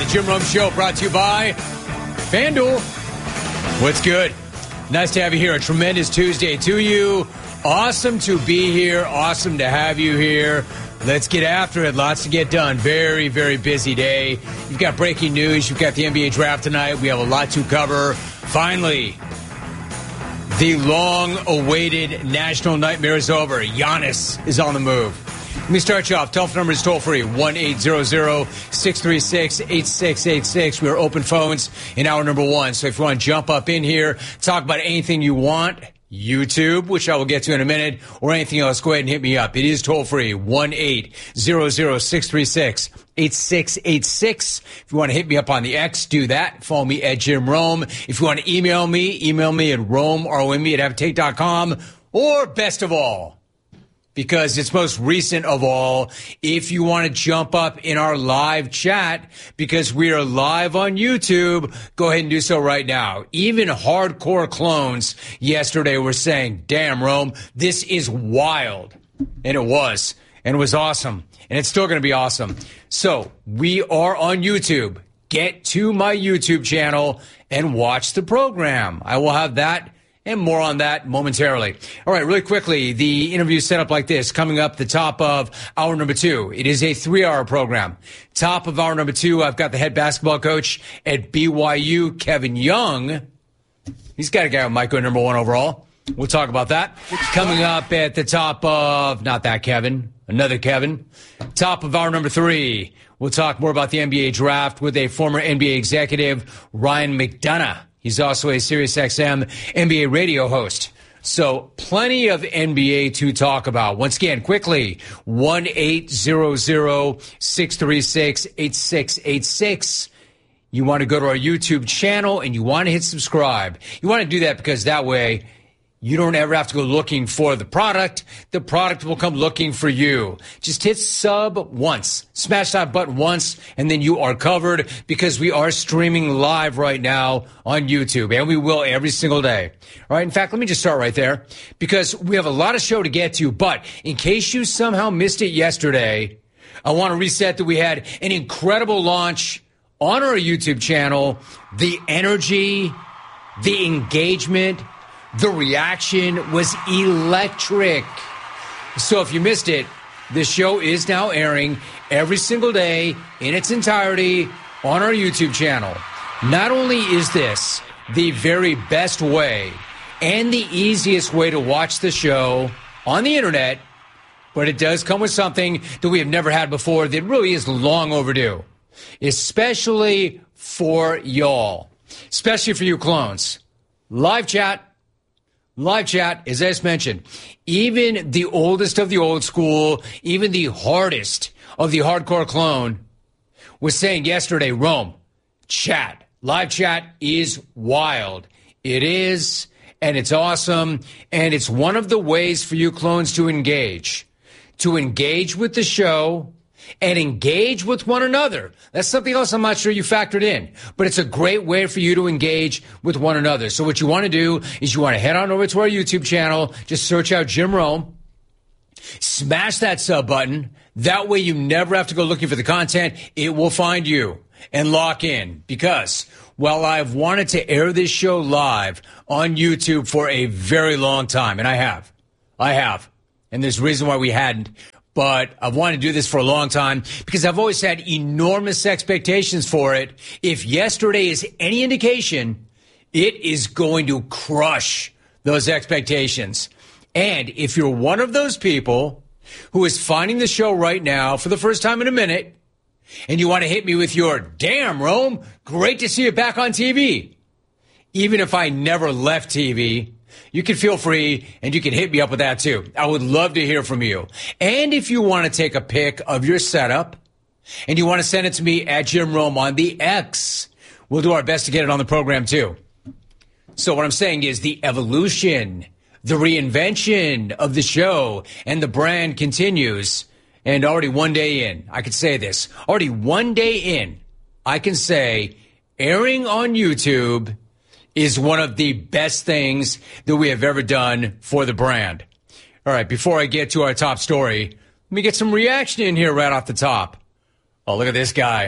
The Jim Rome Show brought to you by FanDuel. What's good? Nice to have you here. A tremendous Tuesday to you. Awesome to be here. Awesome to have you here. Let's get after it. Lots to get done. Very, very busy day. You've got breaking news. You've got the NBA draft tonight. We have a lot to cover. Finally, the long-awaited national nightmare is over. Giannis is on the move. Let me start you off. Telephone number is toll-free, 1-800-636-8686. We are open phones in hour number one. So if you want to jump up in here, talk about anything you want, YouTube, which I will get to in a minute, or anything else, go ahead and hit me up. It is toll-free, 1-800-636-8686. If you want to hit me up on the X, do that. Follow me at Jim Rome. If you want to email me at Rome, R-O-M-E, at Avatate.com. Or best of all, because it's most recent of all, if you want to jump up in our live chat, because we are live on YouTube, go ahead and do so right now. Even hardcore clones yesterday were saying, damn, Rome, this is wild. And it was. And it was awesome. And it's still going to be awesome. So we are on YouTube. Get to my YouTube channel and watch the program. I will have that and more on that momentarily. All right, really quickly, the interview set up like this. Coming up the top of hour number 2. It is a 3-hour program. Top of hour number 2, I've got the head basketball coach at BYU, Kevin Young. He's got a guy with Micro number 1 overall. We'll talk about that. Coming up at the top of, not that Kevin, another Kevin. Top of hour number 3, we'll talk more about the NBA draft with a former NBA executive, Ryan McDonough. He's also a SiriusXM NBA radio host. So plenty of NBA to talk about. Once again, quickly, 1-800-636-8686. You want to go to our YouTube channel and you want to hit subscribe. You want to do that because that way you don't ever have to go looking for the product. The product will come looking for you. Just hit sub once. Smash that button once, and then you are covered because we are streaming live right now on YouTube, and we will every single day. All right, in fact, let me just start right there because we have a lot of show to get to, but in case you somehow missed it yesterday, I want to reset that we had an incredible launch on our YouTube channel. The energy, the engagement, the reaction was electric. So if you missed it, the show is now airing every single day in its entirety on our YouTube channel. Not only is this the very best way and the easiest way to watch the show on the internet, but it does come with something that we have never had before that really is long overdue, especially for y'all, especially for you clones. Live chat, as I just mentioned, even the oldest of the old school, even the hardest of the hardcore clone was saying yesterday, Rome, chat, live chat is wild. It is, and it's awesome, and it's one of the ways for you clones to engage with the show and engage with one another. That's something else I'm not sure you factored in, but it's a great way for you to engage with one another. So what you want to do is you want to head on over to our YouTube channel, just search out Jim Rome, smash that sub button. That way you never have to go looking for the content. It will find you and lock in, because while I've wanted to air this show live on YouTube for a very long time, and I have, and there's a reason why we hadn't, but I've wanted to do this for a long time because I've always had enormous expectations for it. If yesterday is any indication, it is going to crush those expectations. And if you're one of those people who is finding the show right now for the first time in a minute, and you want to hit me with your, damn, Rome, great to see you back on TV. Even if I never left TV, you can feel free and you can hit me up with that too. I would love to hear from you. And if you want to take a pic of your setup and you want to send it to me at Jim Rome on the X, we'll do our best to get it on the program too. So what I'm saying is the evolution, the reinvention of the show and the brand continues. And already one day in, I could say this, already one day in, I can say airing on YouTube is one of the best things that we have ever done for the brand. All right, before I get to our top story, let me get some reaction in here right off the top. Oh, look at this guy.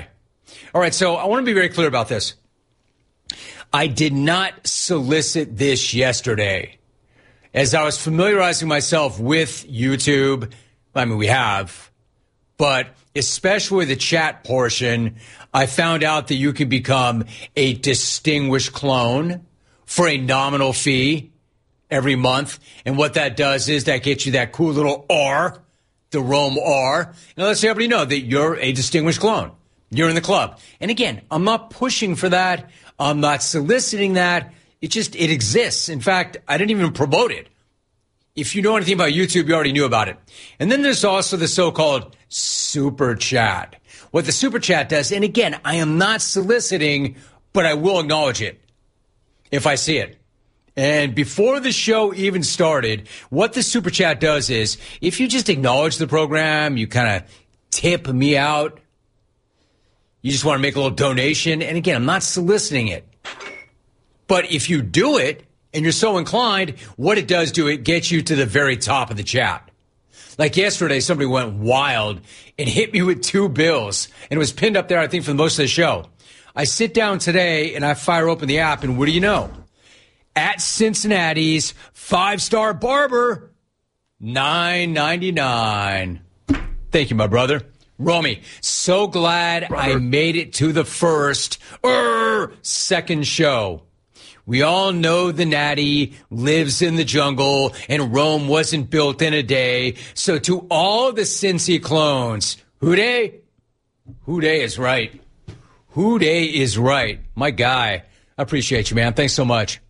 All right, so I want to be very clear about this. I did not solicit this yesterday. As I was familiarizing myself with YouTube, I mean, we have, but especially the chat portion, I found out that you can become a distinguished clone for a nominal fee every month. And what that does is that gets you that cool little R, the Rome R. Now, let's everybody know that you're a distinguished clone. You're in the club. And again, I'm not pushing for that. I'm not soliciting that. It exists. In fact, I didn't even promote it. If you know anything about YouTube, you already knew about it. And then there's also the so-called super chat. What the super chat does, and again, I am not soliciting, but I will acknowledge it if I see it. And before the show even started, what the super chat does is, if you just acknowledge the program, you kind of tip me out, you just want to make a little donation. And again, I'm not soliciting it. But if you do it and you're so inclined, what it does do, it gets you to the very top of the chat. Like yesterday, somebody went wild and hit me with 2 bills. And it was pinned up there, I think, for most of the show. I sit down today and I fire open the app, and what do you know? At Cincinnati's 5-star barber, $9.99. Thank you, my brother. Romy, so glad I made it to the second show. We all know the Natty lives in the jungle and Rome wasn't built in a day. So to all the Cincy clones, Houday? Houday is right. Houday is right. My guy. I appreciate you, man. Thanks so much.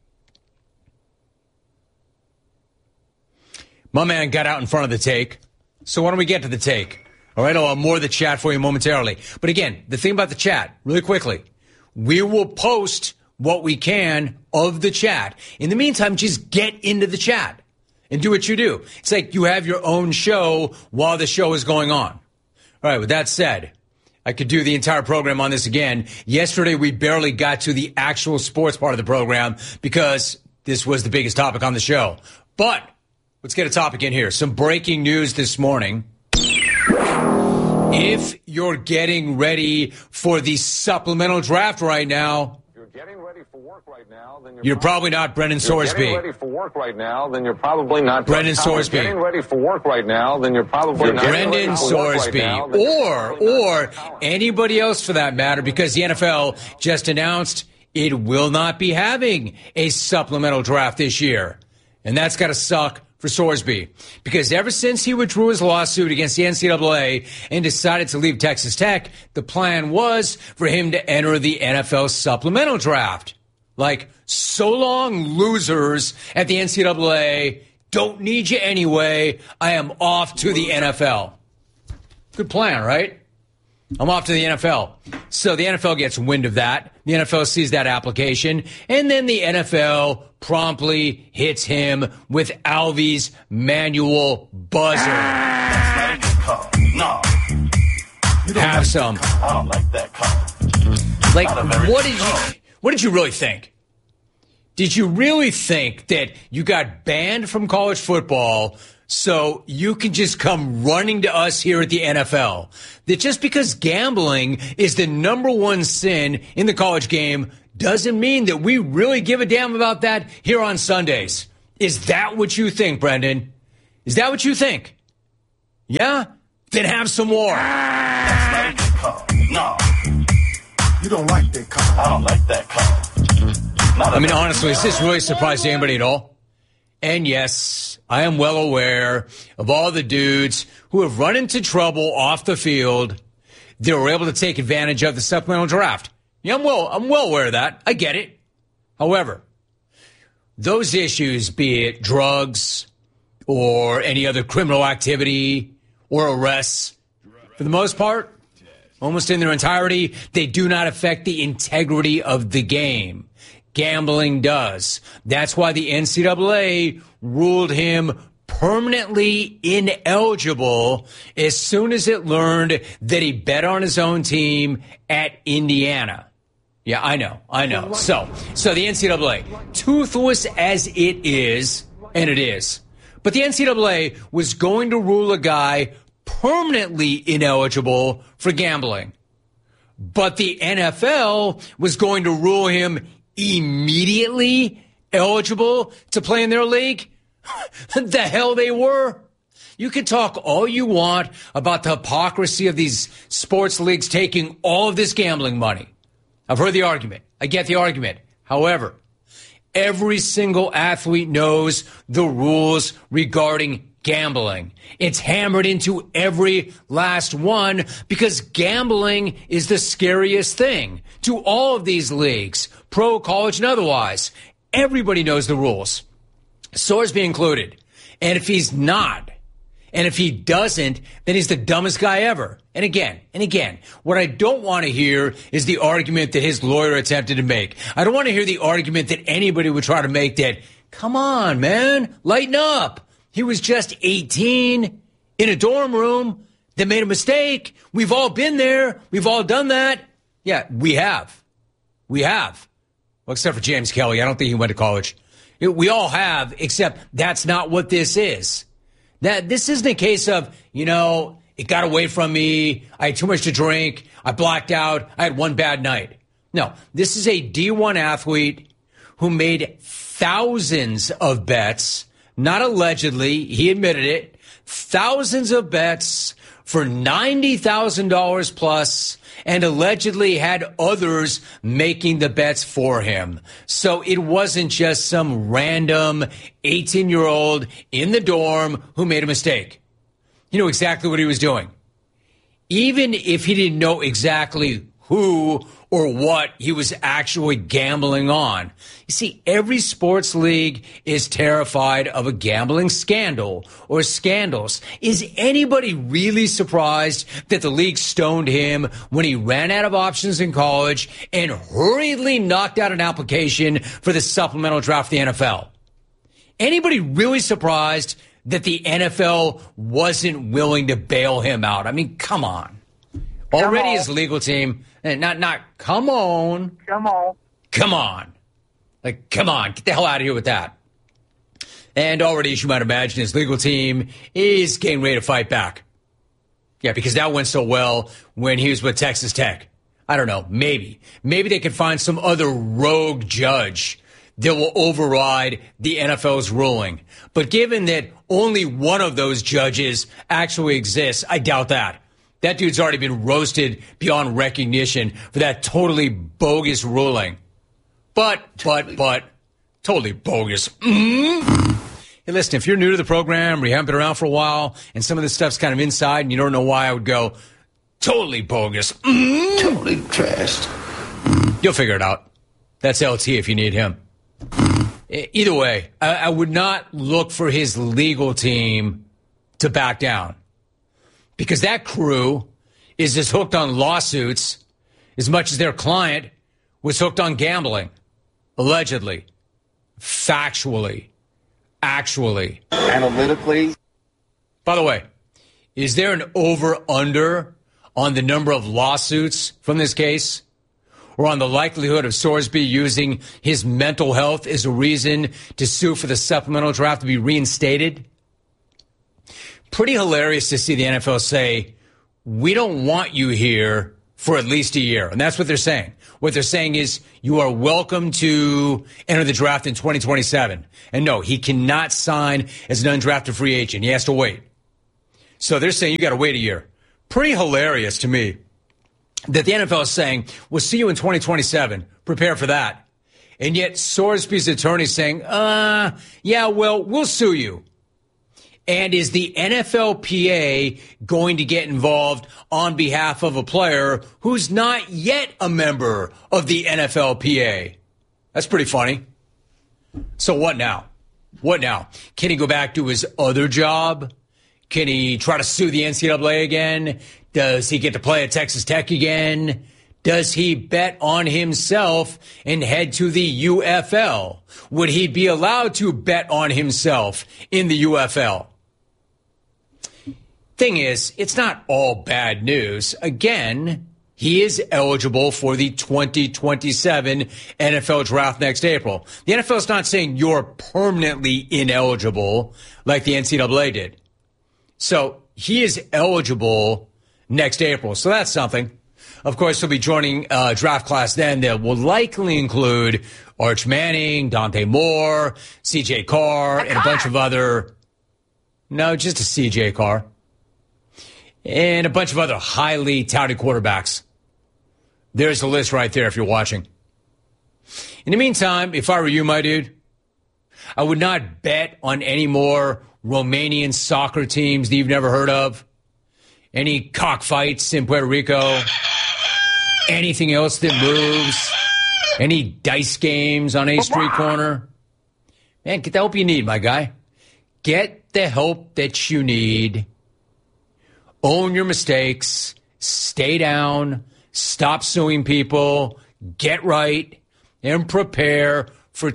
My man got out in front of the take. So why don't we get to the take? All right, I'll have more of the chat for you momentarily. But again, the thing about the chat, really quickly, we will post what we can of the chat. In the meantime, just get into the chat and do what you do. It's like you have your own show while the show is going on. All right, with that said, I could do the entire program on this again. Yesterday, we barely got to the actual sports part of the program because this was the biggest topic on the show. But let's get a topic in here. Some breaking news this morning. If you're getting ready for the supplemental draft right now, you're probably not Brendan Sorsby. Getting ready for work right now, then you're probably not Brendan Sorsby. Getting ready for work right now, then you're probably not Brendan Sorsby, or anybody else for that matter, because the NFL just announced it will not be having a supplemental draft this year, and that's got to suck for Sorsby, because ever since he withdrew his lawsuit against the NCAA and decided to leave Texas Tech, the plan was for him to enter the NFL supplemental draft. Like, so long, losers at the NCAA. Don't need you anyway. I am off to the NFL. Good plan, right? I'm off to the NFL. So the NFL gets wind of that. The NFL sees that application. And then the NFL promptly hits him with Alvy's manual buzzer. No. Have some. I don't like that call. Like, what did you really think? Did you really think that you got banned from college football so you can just come running to us here at the NFL? That just because gambling is the number one sin in the college game doesn't mean that we really give a damn about that here on Sundays. Is that what you think, Brendan? Is that what you think? Yeah? Then have some more. That's not a good call. No. You don't like that call. I don't like that call. I mean, honestly, is this really surprising anybody at all? And yes, I am well aware of all the dudes who have run into trouble off the field that were able to take advantage of the supplemental draft. Yeah, I'm well aware of that. I get it. However, those issues, be it drugs or any other criminal activity or arrests, for the most part, almost in their entirety, they do not affect the integrity of the game. Gambling does. That's why the NCAA ruled him permanently ineligible as soon as it learned that he bet on his own team at Indiana. Yeah, I know. So the NCAA, toothless as it is, and it is, but the NCAA was going to rule a guy permanently ineligible for gambling. but the NFL was going to rule him immediately eligible to play in their league? The hell they were. You can talk all you want about the hypocrisy of these sports leagues taking all of this gambling money. I've heard the argument. I get the argument. However, every single athlete knows the rules regarding gambling. It's hammered into every last one because gambling is the scariest thing to all of these leagues, pro, college, and otherwise. Everybody knows the rules, Sorsby included. And if he's not, and if he doesn't, then he's the dumbest guy ever. And again, what I don't want to hear is the argument that his lawyer attempted to make. I don't want to hear the argument that anybody would try to make that, come on, man, lighten up. He was just 18 in a dorm room that made a mistake. We've all been there. We've all done that. Yeah, we have. Well, except for James Kelly. I don't think he went to college. We all have, except that's not what this is. This isn't a case of, it got away from me. I had too much to drink. I blacked out. I had one bad night. No, this is a D1 athlete who made thousands of bets, not allegedly. He admitted it. Thousands of bets for $90,000 plus, and allegedly had others making the bets for him. So it wasn't just some random 18-year-old in the dorm who made a mistake. He knew exactly what he was doing. Even if he didn't know exactly who or what he was actually gambling on. You see, every sports league is terrified of a gambling scandal or scandals. Is anybody really surprised that the league stoned him when he ran out of options in college and hurriedly knocked out an application for the supplemental draft of the NFL? Anybody really surprised that the NFL wasn't willing to bail him out? I mean, come on. Already his legal team, not come on. Like, come on, get the hell out of here with that. And already, as you might imagine, his legal team is getting ready to fight back. Yeah, because that went so well when he was with Texas Tech. I don't know, maybe they could find some other rogue judge that will override the NFL's ruling. But given that only one of those judges actually exists, I doubt that. That dude's already been roasted beyond recognition for that totally bogus ruling. But, totally bogus. Mm-hmm. Hey, listen, if you're new to the program or you haven't been around for a while and some of this stuff's kind of inside and you don't know why, I would go, totally bogus. Mm-hmm. Totally trashed. You'll figure it out. That's LT if you need him. Either way, I would not look for his legal team to back down. Because that crew is as hooked on lawsuits as much as their client was hooked on gambling. Allegedly. Factually. Actually. Analytically. By the way, is there an over-under on the number of lawsuits from this case? Or on the likelihood of Sorsby using his mental health as a reason to sue for the supplemental draft to be reinstated? Pretty hilarious to see the NFL say, we don't want you here for at least a year. And that's what they're saying. What they're saying is you are welcome to enter the draft in 2027. And no, he cannot sign as an undrafted free agent. He has to wait. So they're saying you got to wait a year. Pretty hilarious to me that the NFL is saying, we'll see you in 2027. Prepare for that. And yet Sorsby's attorney is saying, yeah, well, we'll sue you. And is the NFLPA going to get involved on behalf of a player who's not yet a member of the NFLPA? That's pretty funny. So what now? Can he go back to his other job? Can he try to sue the NCAA again? Does he get to play at Texas Tech again? Does he bet on himself and head to the UFL? Would he be allowed to bet on himself in the UFL? Thing is, it's not all bad news. Again, he is eligible for the 2027 NFL draft next April. The NFL is not saying you're permanently ineligible like the NCAA did. So he is eligible next April. So that's something. Of course, he'll be joining a draft class then that will likely include Arch Manning, Dante Moore, C.J. Carr, and a bunch of other... No, just a C.J. Carr. And a bunch of other highly touted quarterbacks. There's the list right there if you're watching. In the meantime, if I were you, my dude, I would not bet on any more Romanian soccer teams that you've never heard of. Any cockfights in Puerto Rico. Anything else that moves. Any dice games on a street corner. Man, get the help you need, my guy. Get the help that you need. Own your mistakes. Stay down. Stop suing people. Get right. And prepare for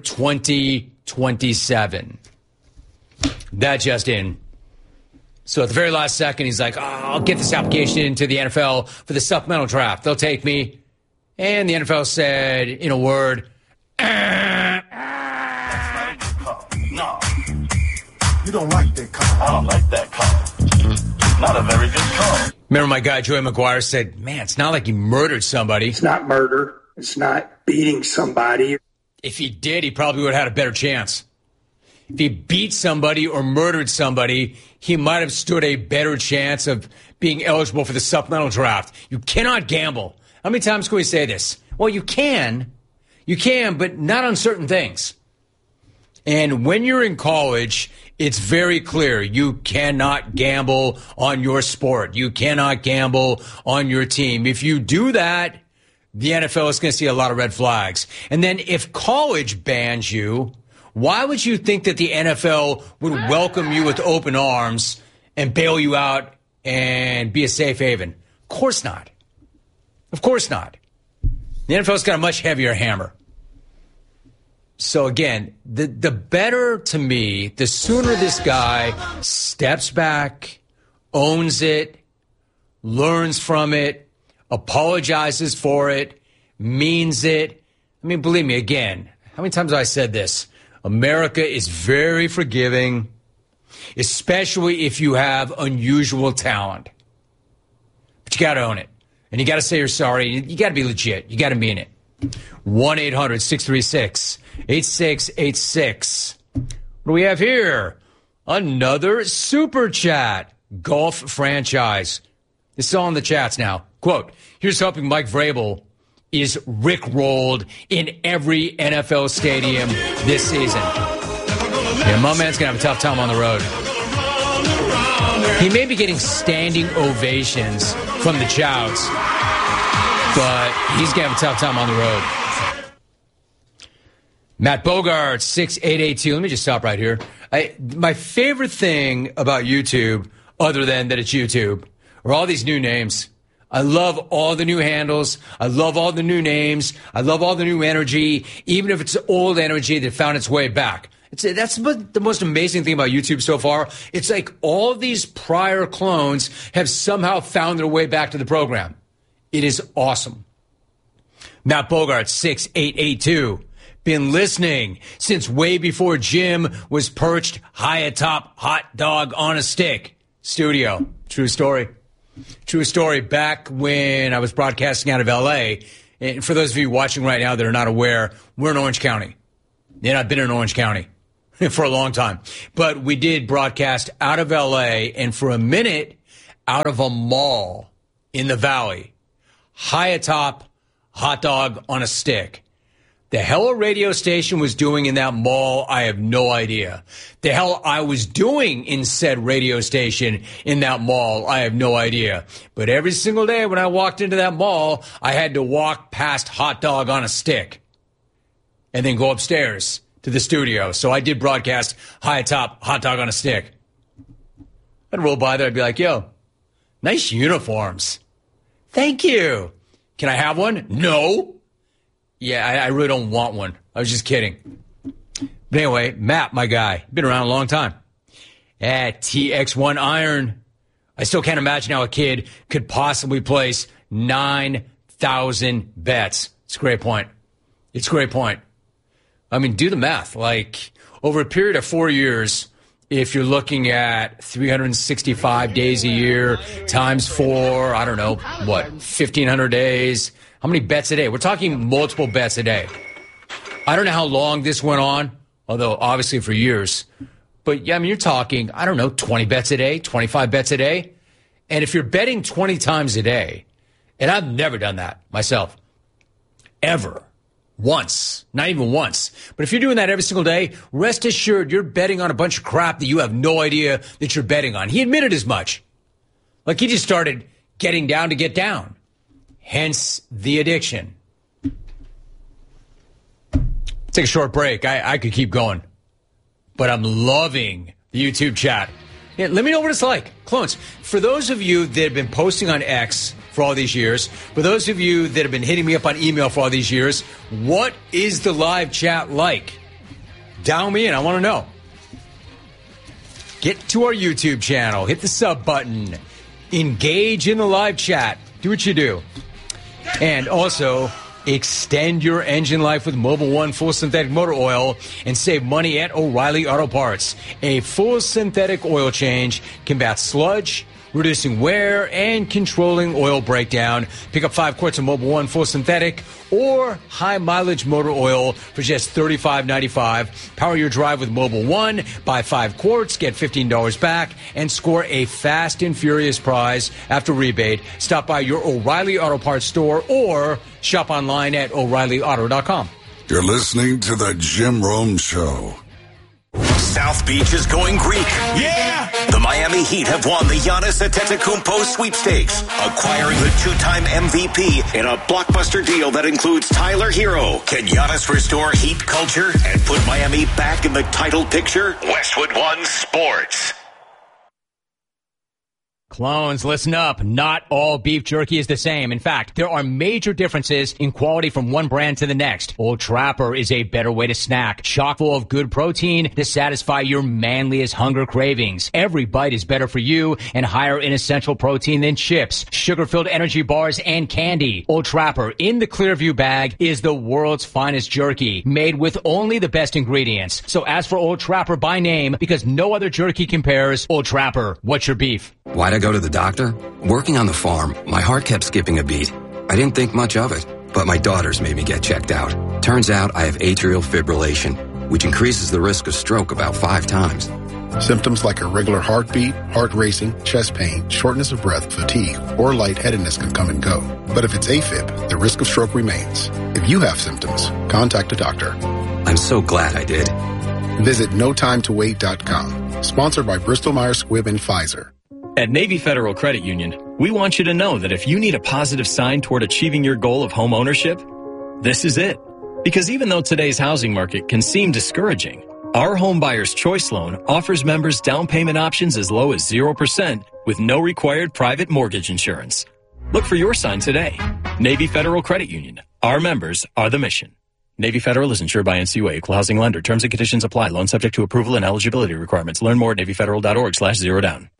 2027. That just in. So at the very last second, he's like, I'll get this application into the NFL for the supplemental draft. They'll take me. And the NFL said, in a word, That's not a good call. No. You don't like that call. I don't like that call. Not a very good call. Remember my guy Joey McGuire said, man, it's not like he murdered somebody. It's not murder. It's not beating somebody. If he did, he probably would have had a better chance. If he beat somebody or murdered somebody, he might have stood a better chance of being eligible for the supplemental draft. You cannot gamble. How many times can we say this? Well, you can, but not on certain things. And when you're in college, it's very clear you cannot gamble on your sport. You cannot gamble on your team. If you do that, the NFL is going to see a lot of red flags. And then if college bans you, why would you think that the NFL would welcome you with open arms and bail you out and be a safe haven? Of course not. Of course not. The NFL's got a much heavier hammer. So again, the better to me, the sooner this guy steps back, owns it, learns from it, apologizes for it, means it. I mean, believe me, again, how many times have I said this? America is very forgiving, especially if you have unusual talent. But you got to own it. And you got to say you're sorry. You got to be legit. You got to mean it. 1-800-636-8686. What do we have here? Another super chat. Golf franchise. It's all in the chats now. Quote, here's hoping Mike Vrabel is rickrolled in every NFL stadium this season. Yeah, my man's going to have a tough time on the road. He may be getting standing ovations from the Chouds, but he's going to have a tough time on the road. Matt Bogart, 6882. Let me just stop right here. My favorite thing about YouTube, other than that it's YouTube, are all these new names. I love all the new handles. I love all the new names. I love all the new energy, even if it's old energy that found its way back. That's the most amazing thing about YouTube so far. It's like all these prior clones have somehow found their way back to the program. It is awesome. Matt Bogart, 6882. Been listening since way before Jim was perched high atop hot dog on a stick. Studio. True story. True story. Back when I was broadcasting out of L.A., and for those of you watching right now that are not aware, we're in Orange County. And I've been in Orange County for a long time. But we did broadcast out of L.A. and for a minute out of a mall in the Valley. High atop, hot dog on a stick. The hell a radio station was doing in that mall, I have no idea. The hell I was doing in said radio station in that mall, I have no idea. But every single day when I walked into that mall, I had to walk past hot dog on a stick and then go upstairs to the studio. So I did broadcast high atop, hot dog on a stick. I'd roll by there, I'd be like, yo, nice uniforms. Thank you. Can I have one? No. Yeah, I really don't want one. I was just kidding. But anyway, Matt, my guy, been around a long time. At TX1 Iron, I still can't imagine how a kid could possibly place 9,000 bets. It's a great point. It's a great point. I mean, do the math. Like, over a period of 4 years, if you're looking at 365 days a year times 4, I don't know, 1,500 days. How many bets a day? We're talking multiple bets a day. I don't know how long this went on, although obviously for years. But, yeah, I mean, you're talking, I don't know, 20 bets a day, 25 bets a day. And if you're betting 20 times a day, and I've never done that myself, ever, once, not even once. But if you're doing that every single day, rest assured you're betting on a bunch of crap that you have no idea that you're betting on. He admitted as much. Like he just started getting down to get down. Hence the addiction. Take a short break. I could keep going. But I'm loving the YouTube chat. Yeah, let me know what it's like. Clones, for those of you that have been posting on X for all these years, for those of you that have been hitting me up on email for all these years, what is the live chat like? Dial me in. I want to know. Get to our YouTube channel. Hit the sub button. Engage in the live chat. Do what you do. And also, extend your engine life with Mobil 1 full synthetic motor oil and save money at O'Reilly Auto Parts. A full synthetic oil change combats sludge, reducing wear, and controlling oil breakdown. Pick up 5 quarts of Mobil 1 full synthetic or high mileage motor oil for just $35.95. Power your drive with Mobil 1. Buy 5 quarts, get $15 back, and score a fast and furious prize after rebate. Stop by your O'Reilly Auto Parts store or shop online at O'ReillyAuto.com. You're listening to the Jim Rome Show. South Beach is going Greek. Yeah! The Miami Heat have won the Giannis Antetokounmpo sweepstakes, acquiring the 2-time MVP in a blockbuster deal that includes Tyler Hero. Can Giannis restore Heat culture and put Miami back in the title picture? Westwood One Sports. Clones, listen up. Not all beef jerky is the same. In fact, there are major differences in quality from one brand to the next. Old Trapper is a better way to snack, chock full of good protein to satisfy your manliest hunger cravings. Every bite is better for you and higher in essential protein than chips, sugar-filled energy bars, and candy. Old Trapper in the Clearview bag is the world's finest jerky, made with only the best ingredients. So ask for Old Trapper by name because no other jerky compares. Old Trapper, what's your beef? Why'd I go to the doctor? Working on the farm, my heart kept skipping a beat. I didn't think much of it, but my daughters made me get checked out. Turns out I have atrial fibrillation, which increases the risk of stroke about 5 times. Symptoms like irregular heartbeat, heart racing, chest pain, shortness of breath, fatigue, or lightheadedness can come and go. But if it's AFib, the risk of stroke remains. If you have symptoms, contact a doctor. I'm so glad I did. Visit NoTimeToWait.com. Sponsored by Bristol-Myers Squibb and Pfizer. At Navy Federal Credit Union, we want you to know that if you need a positive sign toward achieving your goal of home ownership, this is it. Because even though today's housing market can seem discouraging, our Home Buyer's Choice Loan offers members down payment options as low as 0% with no required private mortgage insurance. Look for your sign today. Navy Federal Credit Union. Our members are the mission. Navy Federal is insured by NCUA, Equal Housing Lender. Terms and conditions apply. Loan subject to approval and eligibility requirements. Learn more at NavyFederal.org/zerodown.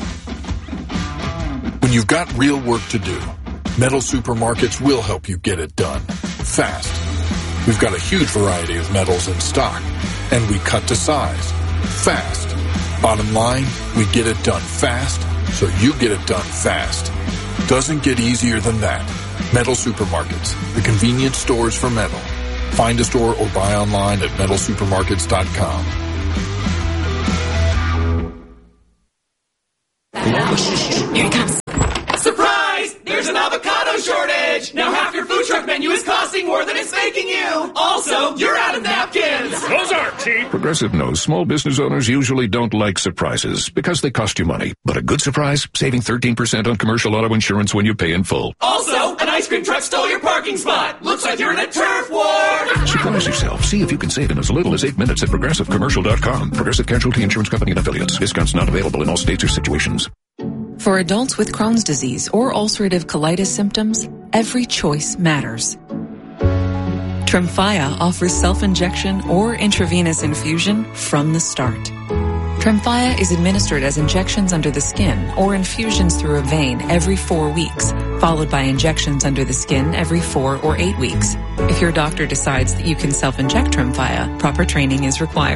When you've got real work to do, Metal Supermarkets will help you get it done fast. We've got a huge variety of metals in stock, and we cut to size fast. Bottom line, we get it done fast, so you get it done fast. Doesn't get easier than that. Metal Supermarkets, the convenience stores for metal. Find a store or buy online at metalsupermarkets.com. Here it comes. Surprise! There's an avocado shortage! Now half your food truck menu is costing more than it's making you! Also, you're out of napkins! Those aren't cheap! Progressive knows small business owners usually don't like surprises because they cost you money. But a good surprise, saving 13% on commercial auto insurance when you pay in full. Also, an ice cream truck stole your parking spot! Looks like you're in a turf war! Surprise yourself. See if you can save in as little as 8 minutes at ProgressiveCommercial.com. Progressive Casualty Insurance Company and Affiliates. Discounts not available in all states or situations. For adults with Crohn's disease or ulcerative colitis symptoms, every choice matters. Tremfya offers self-injection or intravenous infusion from the start. Tremfya is administered as injections under the skin or infusions through a vein every 4 weeks, followed by injections under the skin every 4 or 8 weeks. If your doctor decides that you can self-inject Tremfya, proper training is required.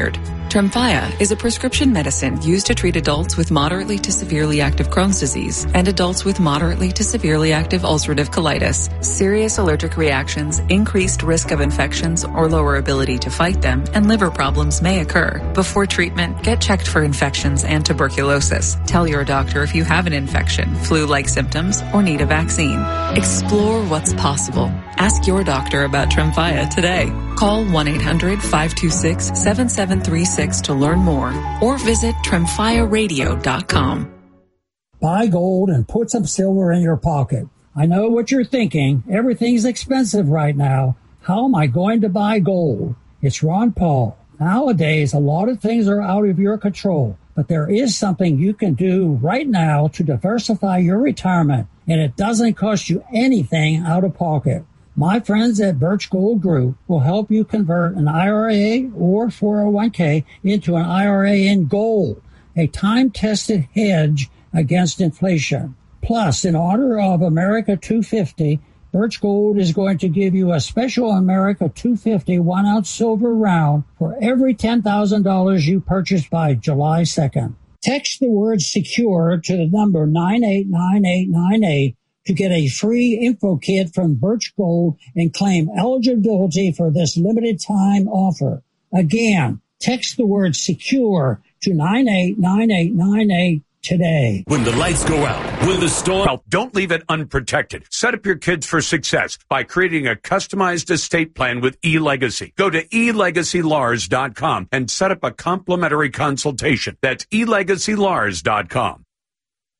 Tremfya is a prescription medicine used to treat adults with moderately to severely active Crohn's disease and adults with moderately to severely active ulcerative colitis. Serious allergic reactions, increased risk of infections or lower ability to fight them, and liver problems may occur. Before treatment, get checked for infections and tuberculosis. Tell your doctor if you have an infection, flu-like symptoms, or need a vaccine. Explore what's possible. Ask your doctor about Tremfya today. Call 1-800-526-7736 to learn more or visit TremfyaRadio.com. Buy gold and put some silver in your pocket. I know what you're thinking. Everything's expensive right now. How am I going to buy gold? It's Ron Paul. Nowadays, a lot of things are out of your control, but there is something you can do right now to diversify your retirement, and it doesn't cost you anything out of pocket. My friends at Birch Gold Group will help you convert an IRA or 401k into an IRA in gold, a time-tested hedge against inflation. Plus, in honor of America 250, Birch Gold is going to give you a special America 250 1-ounce silver round for every $10,000 you purchase by July 2nd. Text the word SECURE to the number 989898 to get a free info kit from Birch Gold and claim eligibility for this limited time offer. Again, text the word SECURE to 989898 today. When the lights go out, will the store... Well, don't leave it unprotected. Set up your kids for success by creating a customized estate plan with eLegacy. Go to elegacylars.com and set up a complimentary consultation. That's elegacylars.com.